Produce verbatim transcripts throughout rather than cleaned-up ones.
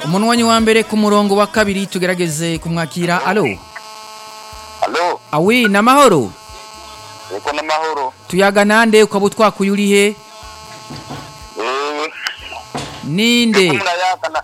umunwanyi wa mbere ku murongo wa kabiri tugerageze kumwakira. Alo Alo, awi namahoro yego namahoro. tuyaga nande ukaba utwakuye uri he? Eh, Ninde munayakana.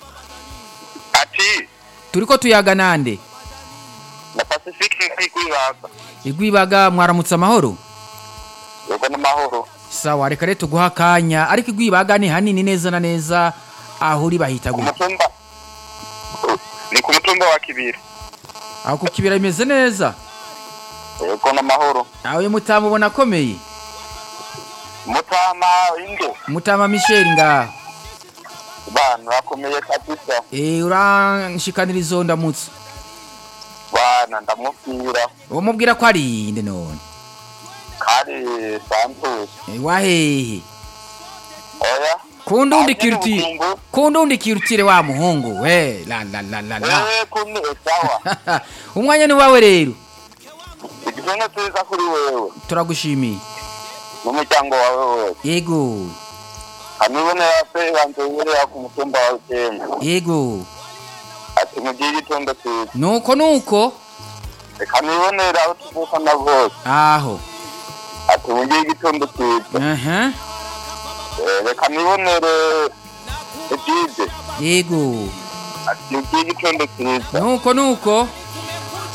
Ati, turiko tuyaga nande? na Pacifique kwigwibaga. Igwibaga mwaramutse amahoro? Yego namahoro. Sawa reka rero tuguha akanya ariko igwibaga ni hanini neza na neza aho uri bahita gute? Umutumba. Ni ku mutumba wa Kibira. Aho ku Kibira imeze neza? Yego namahoro. Aho mutama ubona akomeye? Mutama inde. Mutama Michel ngaho. Bana bakomeye kabisa. Eh uranshikanira izo ndamutse. Bana ndamubwira. Uwo mubwira ko ari inde none? Kari Santos. Eh wahehe. Oya. Kundundi kirutire. Kundundi kirutire wa muhungu we la la la la la. Eh kunni sawa. Umwanya ni wawe rero. Igizwe tuza kuri wewe. Turagushimiye. N'umuryango wawe wewe. Yego. Amibone yape banze yere ya ku mutumba wa Temba. Yego. Ati mugiye gitondo cyiza. Nuko nuko. Reka nibonera aho tuvuka na bose. Aho. Ati mugiye gitondo cyiza. Aha. Eh, Reka nibonere Edide. Yego. Ati mugiye gitondo cyiza. Nuko nuko.